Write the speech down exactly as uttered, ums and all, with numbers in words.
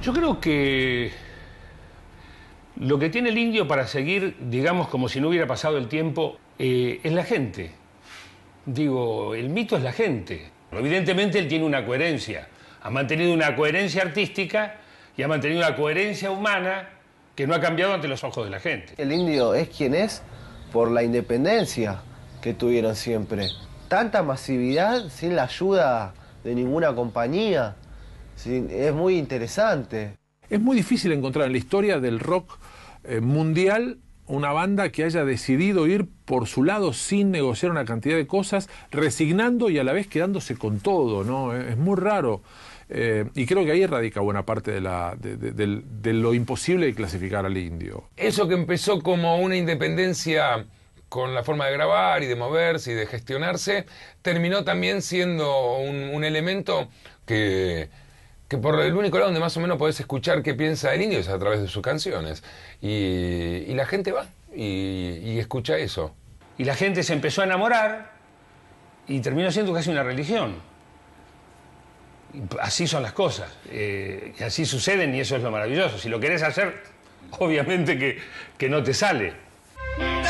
Yo creo que lo que tiene el indio para seguir, digamos, como si no hubiera pasado el tiempo, eh, es la gente. Digo, el mito es la gente. Evidentemente él tiene una coherencia. Ha mantenido una coherencia artística y ha mantenido una coherencia humana que no ha cambiado ante los ojos de la gente. El indio es quien es por la independencia que tuvieron siempre. Tanta masividad sin la ayuda de ninguna compañía. Sí, es muy interesante. Es muy difícil encontrar en la historia del rock eh, mundial una banda que haya decidido ir por su lado sin negociar una cantidad de cosas, resignando y a la vez quedándose con todo, ¿no? Es muy raro. Eh, y creo que ahí radica buena parte de, la, de, de, de, de lo imposible de clasificar al indio. Eso que empezó como una independencia con la forma de grabar y de moverse y de gestionarse, terminó también siendo un, un elemento que... que por el único lado donde más o menos podés escuchar qué piensa el indio es a través de sus canciones. Y, y la gente va y, y escucha eso. Y la gente se empezó a enamorar y terminó siendo casi una religión. Así son las cosas. Eh, y así suceden y eso es lo maravilloso. Si lo querés hacer, obviamente que, que no te sale.